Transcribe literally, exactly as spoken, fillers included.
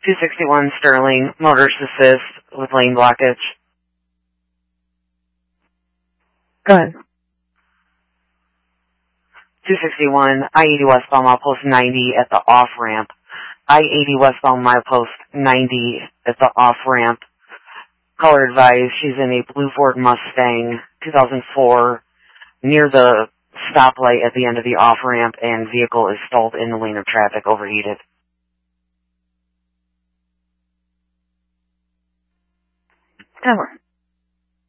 two sixty-one Sterling, motorist assist with lane blockage. Go ahead. two sixty-one, I eighty westbound milepost ninety at the off-ramp. I eighty westbound milepost ninety at the off-ramp. Caller advised she's in a blue Ford Mustang, two thousand four, near the stoplight at the end of the off-ramp, and vehicle is stalled in the lane of traffic, overheated. Over.